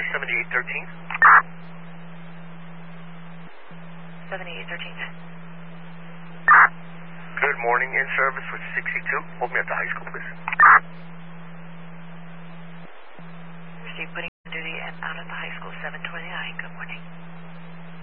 7813. 7813. Good morning, in service with 62. Hold me at the high school, please. Received putting on duty and out at the high school, 729. Good morning.